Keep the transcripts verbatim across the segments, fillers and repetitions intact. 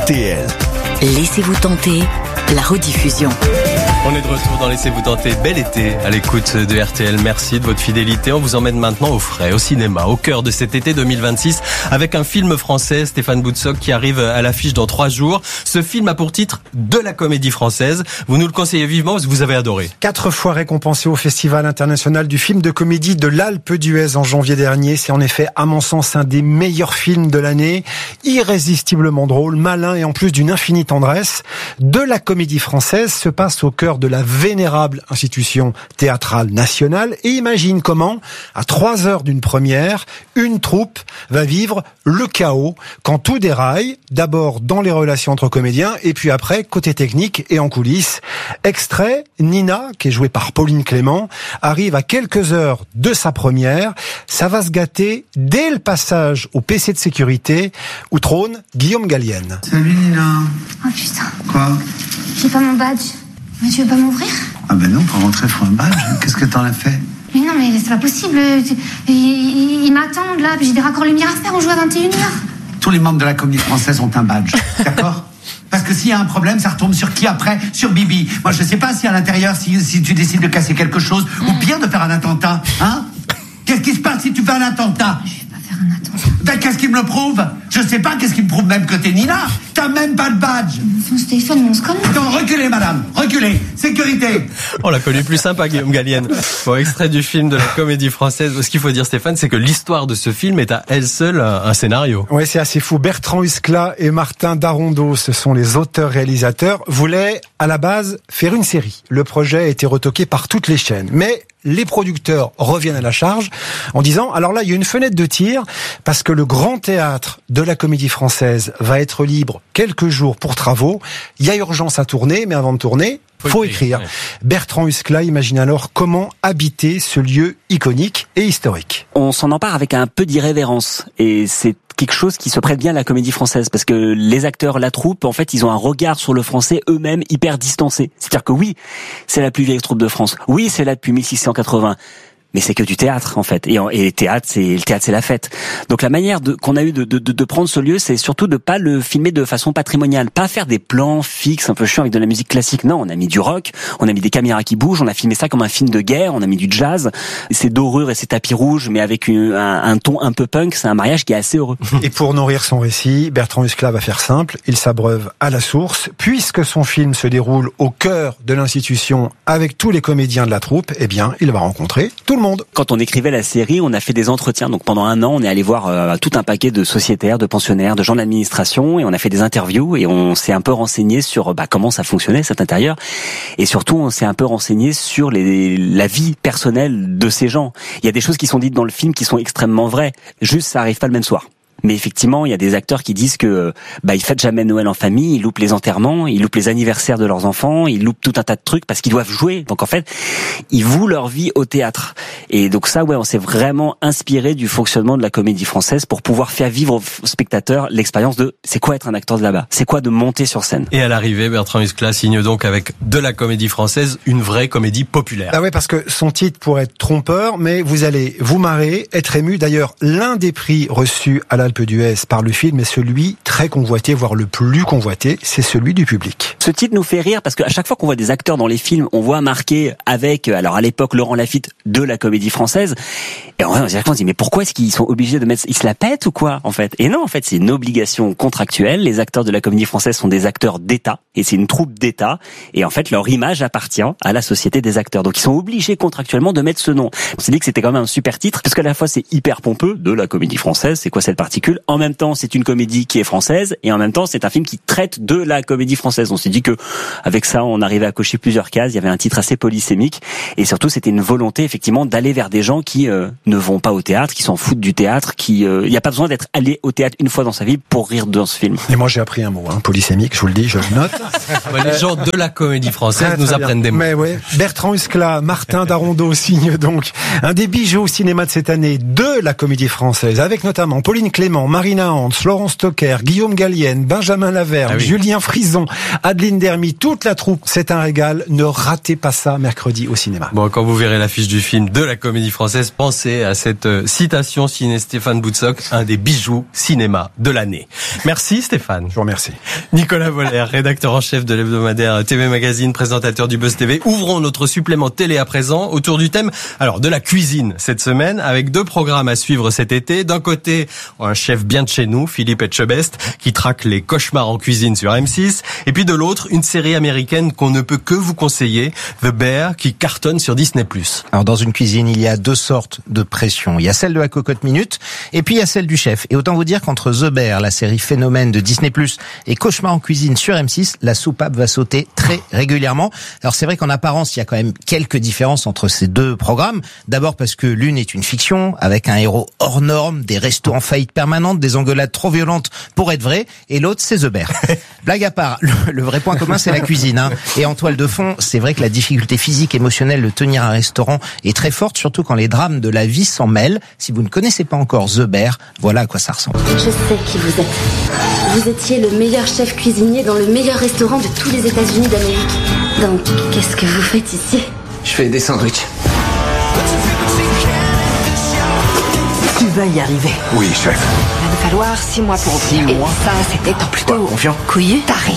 T L. Laissez-vous tenter, la rediffusion. On est de retour dans Laissez-vous tenter. Bel été à l'écoute de R T L. Merci de votre fidélité. On vous emmène maintenant au frais, au cinéma, au cœur de cet été deux mille vingt-six, avec un film français, Stéphane Boutsock, qui arrive à l'affiche dans trois jours. Ce film a pour titre De la comédie française. Vous nous le conseillez vivement parce que vous avez adoré. Quatre fois récompensé au Festival international du film de comédie de l'Alpe d'Huez en janvier dernier. C'est en effet, à mon sens, un des meilleurs films de l'année. Irrésistiblement drôle, malin et en plus d'une infinie tendresse. De la comédie française se passe au cœur de la vénérable institution théâtrale nationale et imagine comment, à trois heures d'une première, une troupe va vivre le chaos quand tout déraille, d'abord dans les relations entre comédiens et puis après, côté technique et en coulisses. Extrait, Nina, qui est jouée par Pauline Clément, arrive à quelques heures de sa première. Ça va se gâter dès le passage au P C de sécurité où trône Guillaume Gallienne. Salut Nina. Oh putain. Quoi? J'ai pas mon badge. Mais tu veux pas m'ouvrir? Ah ben non, pour rentrer, faut un badge. Qu'est-ce que t'en as fait? Mais non, mais c'est pas possible. Ils, ils, ils m'attendent là, puis j'ai des raccords lumière à faire, on joue à vingt et une heures. Tous les membres de la comédie française ont un badge, d'accord? Parce que s'il y a un problème, ça retombe sur qui après? Sur Bibi. Moi, je sais pas si à l'intérieur, si, si tu décides de casser quelque chose, ou pire, de faire un attentat, hein? Qu'est-ce qui se passe si tu fais un attentat? Je vais pas faire un attentat. Ben, qu'est-ce qui me le prouve? Je sais pas, qu'est-ce qui me prouve même que t'es Nina? T'as même pas de badge. Enfin, Stéphane, on se connaît. Attends, reculez, madame, reculez. Sécurité. On l'a connu plus sympa, Guillaume Gallienne. Bon, extrait du film de la comédie française. Ce qu'il faut dire, Stéphane, c'est que l'histoire de ce film est à elle seule un scénario. Ouais, c'est assez fou. Bertrand Huskla et Martin Darondeau, ce sont les auteurs-réalisateurs, voulaient à la base faire une série. Le projet a été retoqué par toutes les chaînes. Mais les producteurs reviennent à la charge en disant, alors là, il y a une fenêtre de tir parce que le grand théâtre de la comédie française va être libre quelques jours pour travaux. Il y a urgence à tourner, mais avant de tourner, faut, faut écrire. écrire. Ouais. Bertrand Huskla imagine alors comment habiter ce lieu iconique et historique. On s'en empare avec un peu d'irrévérence et c'est quelque chose qui se prête bien à la comédie française parce que les acteurs, la troupe, en fait, ils ont un regard sur le français eux-mêmes hyper distancé. C'est-à-dire que oui, c'est la plus vieille troupe de France. Oui, c'est là depuis mille six cent quatre-vingts. Mais c'est que du théâtre en fait, et, en, et le théâtre, c'est le théâtre, c'est la fête. Donc la manière de, qu'on a eu de, de, de prendre ce lieu, c'est surtout de pas le filmer de façon patrimoniale, pas faire des plans fixes un peu chiants avec de la musique classique. Non, on a mis du rock, on a mis des caméras qui bougent, on a filmé ça comme un film de guerre, on a mis du jazz, ces dorures et ces tapis rouges, mais avec une, un, un ton un peu punk. C'est un mariage qui est assez heureux. Et pour nourrir son récit, Bertrand Huskla va faire simple. Il s'abreuve à la source, puisque son film se déroule au cœur de l'institution avec tous les comédiens de la troupe. Eh bien, il va rencontrer tout le monde. Quand on écrivait la série, on a fait des entretiens. Donc pendant un an, on est allé voir euh, tout un paquet de sociétaires, de pensionnaires, de gens de l'administration, et on a fait des interviews et on s'est un peu renseigné sur bah, comment ça fonctionnait cet intérieur, et surtout on s'est un peu renseigné sur les, la vie personnelle de ces gens. Il y a des choses qui sont dites dans le film qui sont extrêmement vraies. Juste, ça arrive pas le même soir. Mais effectivement, il y a des acteurs qui disent que bah ils fêtent jamais Noël en famille, ils loupent les enterrements, ils loupent les anniversaires de leurs enfants, ils loupent tout un tas de trucs parce qu'ils doivent jouer. Donc en fait, ils vouent leur vie au théâtre. Et donc ça, ouais, on s'est vraiment inspiré du fonctionnement de la comédie française pour pouvoir faire vivre aux spectateurs l'expérience de c'est quoi être un acteur de là-bas, c'est quoi de monter sur scène. Et à l'arrivée, Bertrand Huskla signe donc avec de la comédie française une vraie comédie populaire. Ah ouais, parce que son titre pourrait être trompeur, mais vous allez vous marrer, être ému. D'ailleurs, l'un des prix reçus à la Alpe d'Huez par le film est celui très convoité, voire le plus convoité, c'est celui du public. Ce titre nous fait rire parce qu'à chaque fois qu'on voit des acteurs dans les films, on voit marqué avec, alors à l'époque, Laurent Lafitte de la comédie française. Et on se dit, mais pourquoi est-ce qu'ils sont obligés de mettre, ils se la pètent ou quoi, en fait? Et non, en fait, c'est une obligation contractuelle. Les acteurs de la comédie française sont des acteurs d'État et c'est une troupe d'État. Et en fait, leur image appartient à la société des acteurs. Donc ils sont obligés contractuellement de mettre ce nom. On s'est dit que c'était quand même un super titre parce qu'à la fois c'est hyper pompeux de la comédie française. C'est quoi cette particule? En même temps, c'est une comédie qui est française et en même temps, c'est un film qui traite de la comédie française. On s'est dit que avec ça, on arrivait à cocher plusieurs cases. Il y avait un titre assez polysémique et surtout, c'était une volonté effectivement d'aller vers des gens qui euh, ne vont pas au théâtre, qui s'en foutent du théâtre, qui euh, il n'y a pas besoin d'être allé au théâtre une fois dans sa vie pour rire dans ce film. Et moi, j'ai appris un mot, hein, polysémique. Je vous le dis, je le note. Les gens de la comédie française très, nous très apprennent bien. des mots. Mais ouais, Bertrand Huskla, Martin Darondeau signe donc un des bijoux au cinéma de cette année de la comédie française, avec notamment Pauline Clément. Clément, Marina Hans, Laurent Stocker, Guillaume Gallienne, Benjamin Lavergne, ah oui. Julien Frison, Adeline Dermy, toute la troupe. C'est un régal. Ne ratez pas ça mercredi au cinéma. Bon, quand vous verrez l'affiche du film de la Comédie Française, pensez à cette citation signée Stéphane Boutsock, un des bijoux cinéma de l'année. Merci Stéphane. Je vous remercie. Nicolas Voller, rédacteur en chef de l'hebdomadaire T V Magazine, présentateur du Buzz T V. Ouvrons notre supplément télé à présent autour du thème alors de la cuisine cette semaine, avec deux programmes à suivre cet été. D'un côté, un chef bien de chez nous, Philippe Etchebest, qui traque les cauchemars en cuisine sur M six. Et puis de l'autre, une série américaine qu'on ne peut que vous conseiller, The Bear, qui cartonne sur Disney plus. Alors dans une cuisine, il y a deux sortes de pression. Il y a celle de la cocotte minute et puis il y a celle du chef. Et autant vous dire qu'entre The Bear, la série phénomène de Disney plus, et Cauchemar en cuisine sur M six, la soupape va sauter très régulièrement. Alors c'est vrai qu'en apparence, il y a quand même quelques différences entre ces deux programmes. D'abord parce que l'une est une fiction, avec un héros hors norme, des restos en faillite permanente, des engueulades trop violentes pour être vraies, et l'autre c'est The Bear. Blague à part, le, le vrai point commun c'est la cuisine. Hein. Et en toile de fond, c'est vrai que la difficulté physique, émotionnelle de tenir un restaurant est très forte, surtout quand les drames de la vie s'en mêlent. Si vous ne connaissez pas encore The Bear, voilà à quoi ça ressemble. Je sais qui vous êtes. Vous étiez le meilleur chef cuisinier dans le meilleur restaurant de tous les États-Unis d'Amérique. Donc, qu'est-ce que vous faites ici? Je fais des sandwichs. Tu vas y arriver. Oui, chef. Il va nous falloir six mois pour Six obtenir. mois. Et ça, c'est étant plutôt Quoi, confiant. couillu, taré.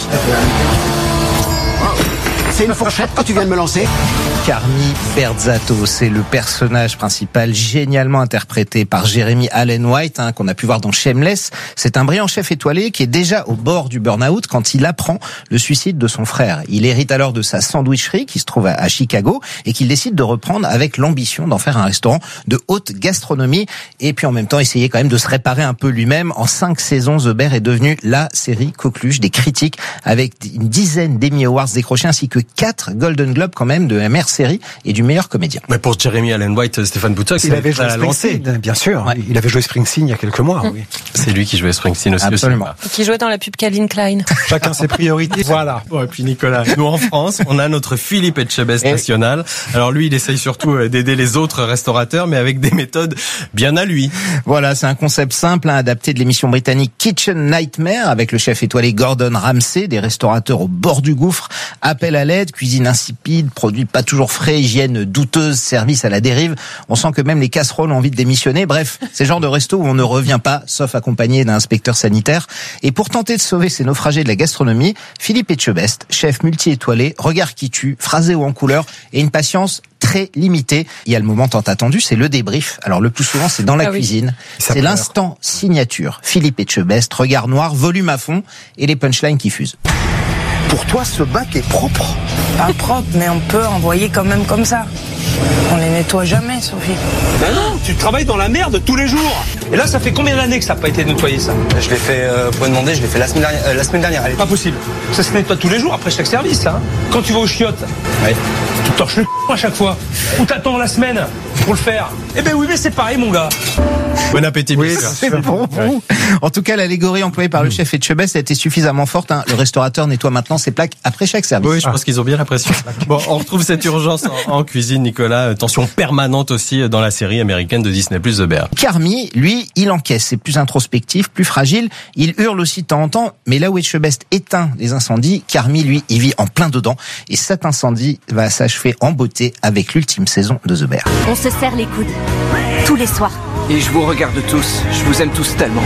C'est une fourchette que tu viens de me lancer? Carmi Berzato, c'est le personnage principal génialement interprété par Jeremy Allen White, hein, qu'on a pu voir dans Shameless. C'est un brillant chef étoilé qui est déjà au bord du burn-out quand il apprend le suicide de son frère. Il hérite alors de sa sandwicherie qui se trouve à Chicago et qu'il décide de reprendre avec l'ambition d'en faire un restaurant de haute gastronomie et puis en même temps essayer quand même de se réparer un peu lui-même. En cinq saisons, The Bear est devenu la série coqueluche des critiques avec une dizaine d'Emmy Awards décrochés ainsi que quatre Golden Globes quand même de la meilleure série et du meilleur comédien. Mais pour Jeremy Allen White, Stéphane Boutsock, il avait joué à Springsteen, bien sûr. Ouais. Il avait joué Springsteen il y a quelques mois. Mmh. Oui. C'est lui qui jouait Springsteen aussi. Absolument. Et qui jouait dans la pub Calvin Klein. Chacun ses priorités. Voilà. Bon, et puis Nicolas, nous en France, on a notre Philippe Etchebest national. Alors lui, il essaye surtout d'aider les autres restaurateurs, mais avec des méthodes bien à lui. Voilà, c'est un concept simple, hein, adapté de l'émission britannique Kitchen Nightmare, avec le chef étoilé Gordon Ramsay, des restaurateurs au bord du gouffre, appel à l'aide, cuisine insipide, produits pas toujours frais, hygiène douteuse, service à la dérive. On sent que même les casseroles ont envie de démissionner. Bref, c'est le genre de resto où on ne revient pas, sauf accompagné d'un inspecteur sanitaire. Et pour tenter de sauver ces naufragés de la gastronomie, Philippe Etchebest, chef multi-étoilé, regard qui tue, phrasé ou en couleur, et une patience très limitée. Il y a le moment tant attendu, c'est le débrief. Alors le plus souvent, c'est dans la ah cuisine. Oui. C'est pleure. L'instant signature. Philippe Etchebest, regard noir, volume à fond, et les punchlines qui fusent. Pour toi, ce bac est propre? Pas propre, mais on peut envoyer quand même comme ça. On les nettoie jamais, Sophie. Ben non, tu travailles dans la merde tous les jours. Et là, ça fait combien d'années que ça n'a pas été nettoyé, ça? Je l'ai fait, euh, vous pouvez demander, je l'ai fait la semaine dernière. Euh, la semaine dernière allez. Pas possible. Ça se nettoie tous les jours après chaque service, ça. Hein. Quand tu vas aux chiottes, ouais. Tu te torches le c*** à chaque fois. Ou t'attends la semaine pour le faire. Eh ben oui, mais c'est pareil, mon gars. Bon appétit, oui, c'est pour vous. Ouais. En tout cas, l'allégorie employée par le mmh. chef Etchebest a été suffisamment forte. Hein. Le restaurateur nettoie maintenant ses plaques après chaque service. Oui, je pense ah. qu'ils ont bien l'impression. Bon, on retrouve cette urgence en, en cuisine, Nicolas. Tension permanente aussi dans la série américaine de Disney plus, The Bear. Carmi, lui, il encaisse. C'est plus introspectif, plus fragile. Il hurle aussi de temps en temps. Mais là où Etchebest éteint les incendies, Carmi, lui, il vit en plein dedans. Et cet incendie va s'achever en beauté avec l'ultime saison de The Bear. On se serre les coudes. Tous les soirs. Et je vous regarde tous. Je vous aime tous tellement.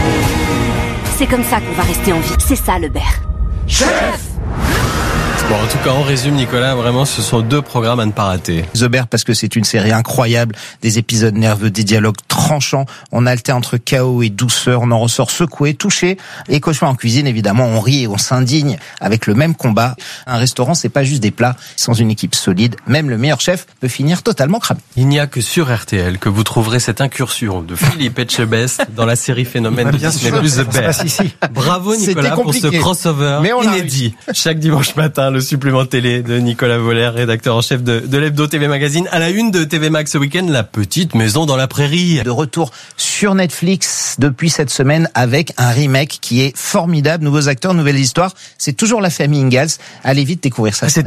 C'est comme ça qu'on va rester en vie. C'est ça, le Bear. Chef! Bon, en tout cas, on résume, Nicolas, vraiment, ce sont deux programmes à ne pas rater. The Bear, parce que c'est une série incroyable, des épisodes nerveux, des dialogues tranchants, on alterne entre chaos et douceur, on en ressort secoué, touché, et Cauchemar en cuisine, évidemment, on rit et on s'indigne avec le même combat. Un restaurant, c'est pas juste des plats, sans une équipe solide, même le meilleur chef peut finir totalement cramé. Il n'y a que sur R T L que vous trouverez cette incursion de Philippe Etchebest dans la série phénomène de Disney plus, The Bear. Bravo, Nicolas, pour ce crossover inédit. Chaque dimanche matin, le supplément télé de Nicolas Voller, rédacteur en chef de, de l'Hebdo T V Magazine. À la une de T V Mag ce week-end, La Petite Maison dans la Prairie. De retour sur Netflix depuis cette semaine avec un remake qui est formidable. Nouveaux acteurs, nouvelles histoires. C'est toujours la famille Ingalls. Allez vite découvrir ça.